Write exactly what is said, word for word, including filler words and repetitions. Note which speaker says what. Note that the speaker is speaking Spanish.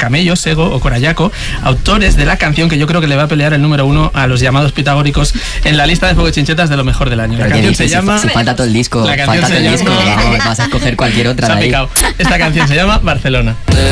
Speaker 1: Camello, Sego o Corayaco, autores de la canción que yo creo que le va a pelear el número uno a los llamados pitagóricos en la lista de Fuego Chinchetas de lo mejor del año. La
Speaker 2: Pero
Speaker 1: canción
Speaker 2: dices,
Speaker 1: se llama...
Speaker 2: Si, si falta todo el disco,
Speaker 1: La canción
Speaker 2: falta todo
Speaker 1: se
Speaker 2: el disco,
Speaker 1: llama...
Speaker 2: vamos, vas a escoger cualquier otra
Speaker 1: Se ha
Speaker 2: de ahí.
Speaker 1: picado. Esta canción se llama Barcelona.